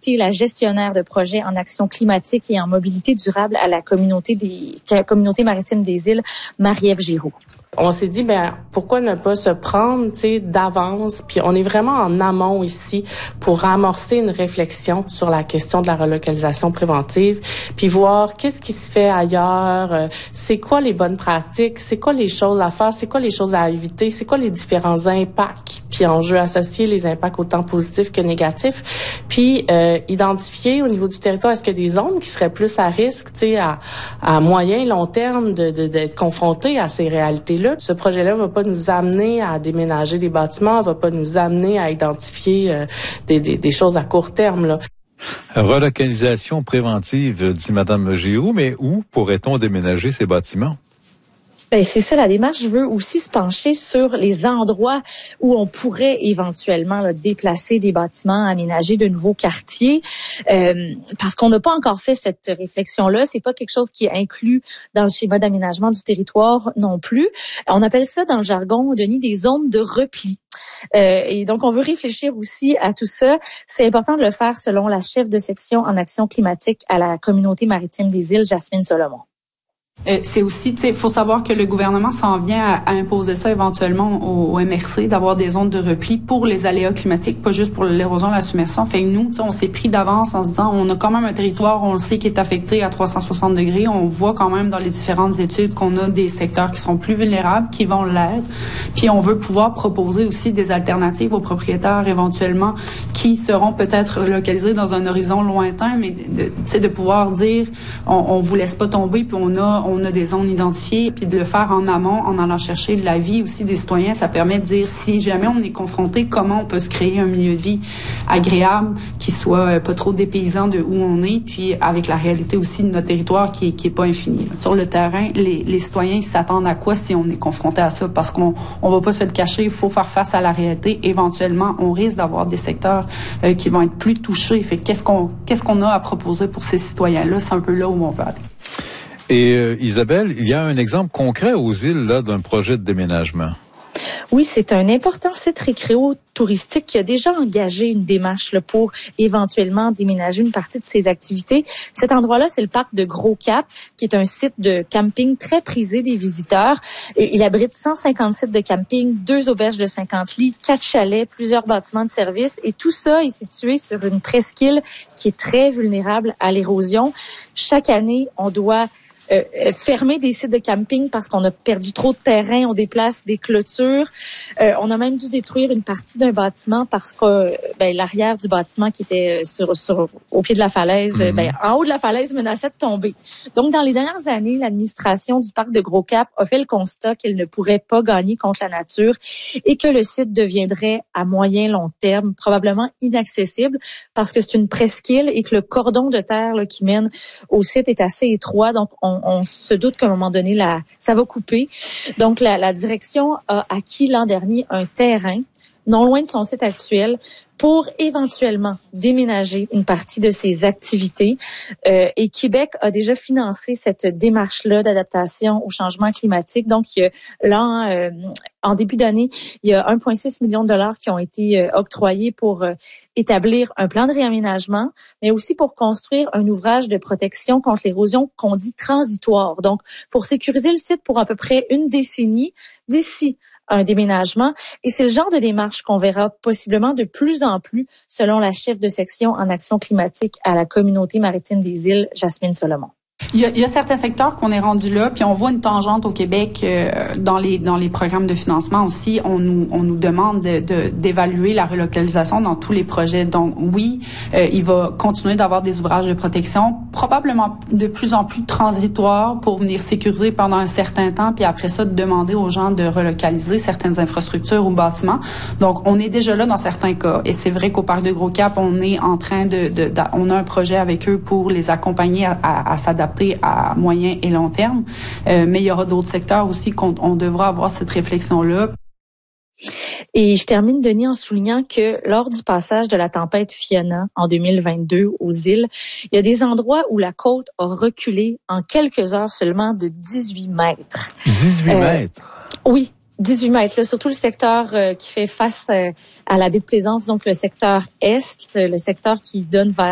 écouter la gestionnaire de projet en action climatique et en mobilité durable à la communauté maritime des îles, Marie-Ève Giroux. On s'est dit, pourquoi ne pas se prendre, d'avance, puis on est vraiment en amont ici pour amorcer une réflexion sur la question de la relocalisation préventive, puis voir qu'est-ce qui se fait ailleurs, c'est quoi les bonnes pratiques, c'est quoi les choses à faire, c'est quoi les choses à éviter, c'est quoi les différents impacts, puis enjeux associés, les impacts autant positifs que négatifs, puis identifier au niveau du territoire, est-ce qu'il y a des zones qui seraient plus à risque, à moyen, long terme, d'être confrontées à ces réalités-là. Ce projet-là va pas nous amener à déménager des bâtiments, va pas nous amener à identifier des choses à court terme, là. Relocalisation préventive, dit Mme Giroux, mais où pourrait-on déménager ces bâtiments? C'est ça, la démarche veut aussi se pencher sur les endroits où on pourrait éventuellement déplacer des bâtiments, aménager de nouveaux quartiers, parce qu'on n'a pas encore fait cette réflexion-là. C'est pas quelque chose qui est inclus dans le schéma d'aménagement du territoire non plus. On appelle ça dans le jargon, Denis, des zones de repli. Et donc, on veut réfléchir aussi à tout ça. C'est important de le faire selon la chef de section en action climatique à la communauté maritime des îles, Jasmine Solomon. C'est aussi, il faut savoir que le gouvernement s'en vient à imposer ça éventuellement au MRC, d'avoir des zones de repli pour les aléas climatiques, pas juste pour l'érosion, la submersion. Fait que nous, on s'est pris d'avance en se disant, on a quand même un territoire, on le sait, qui est affecté à 360 degrés. On voit quand même dans les différentes études qu'on a des secteurs qui sont plus vulnérables, qui vont l'être. Puis on veut pouvoir proposer aussi des alternatives aux propriétaires éventuellement qui seront peut-être relocalisés dans un horizon lointain, mais de pouvoir dire, on vous laisse pas tomber, puis on a des zones identifiées, puis de le faire en amont, en allant chercher l'avis aussi des citoyens. Ça permet de dire, si jamais on est confronté, comment on peut se créer un milieu de vie agréable, qui soit pas trop dépaysant de où on est, puis avec la réalité aussi de notre territoire qui est pas infini. Sur le terrain, les citoyens ils s'attendent à quoi si on est confronté à ça? Parce qu'on va pas se le cacher, il faut faire face à la réalité. Éventuellement, on risque d'avoir des secteurs qui vont être plus touchés. Fait qu'est-ce qu'on a à proposer pour ces citoyens-là? C'est un peu là où on va aller. Et Isabelle, il y a un exemple concret aux îles là d'un projet de déménagement. Oui, c'est un important site récréo-touristique qui a déjà engagé une démarche pour éventuellement déménager une partie de ses activités. Cet endroit-là, c'est le parc de Gros-Cap, qui est un site de camping très prisé des visiteurs. Il abrite 150 sites de camping, 2 auberges de 50 lits, 4 chalets, plusieurs bâtiments de services. Et tout ça est situé sur une presqu'île qui est très vulnérable à l'érosion. Chaque année, on doit fermer des sites de camping parce qu'on a perdu trop de terrain, on déplace des clôtures. On a même dû détruire une partie d'un bâtiment parce que l'arrière du bâtiment qui était au pied de la falaise, en haut de la falaise menaçait de tomber. Donc, dans les dernières années, l'administration du parc de Gros-Cap a fait le constat qu'elle ne pourrait pas gagner contre la nature et que le site deviendrait à moyen long terme probablement inaccessible parce que c'est une presqu'île et que le cordon de terre qui mène au site est assez étroit. Donc, on se doute qu'à un moment donné, ça va couper. Donc, la direction a acquis l'an dernier un terrain non loin de son site actuel pour éventuellement déménager une partie de ses activités. Et Québec a déjà financé cette démarche-là d'adaptation au changement climatique. Donc, là, en début d'année, il y a 1,6 million de dollars qui ont été octroyés pour établir un plan de réaménagement, mais aussi pour construire un ouvrage de protection contre l'érosion qu'on dit transitoire. Donc, pour sécuriser le site pour à peu près une décennie d'ici un déménagement. Et c'est le genre de démarche qu'on verra possiblement de plus en plus, selon la chef de section en action climatique à la communauté maritime des îles, Jasmine Solomon. Il y a certains secteurs qu'on est rendu là, puis on voit une tangente au Québec dans les programmes de financement aussi. On nous demande d'évaluer la relocalisation dans tous les projets. Donc oui, il va continuer d'avoir des ouvrages de protection, probablement de plus en plus transitoires pour venir sécuriser pendant un certain temps, puis après ça de demander aux gens de relocaliser certaines infrastructures ou bâtiments. Donc on est déjà là dans certains cas. Et c'est vrai qu'au parc de Gros-Cap, on est en train on a un projet avec eux pour les accompagner à s'adapter à moyen et long terme. Mais il y aura d'autres secteurs aussi qu'on devra avoir cette réflexion-là. Et je termine, Denis, en soulignant que lors du passage de la tempête Fiona en 2022 aux îles, il y a des endroits où la côte a reculé en quelques heures seulement de 18 mètres. 18 mètres? Oui. 18 mètres, là, surtout le secteur qui fait face à la baie de Plaisance, donc le secteur est, le secteur qui donne vers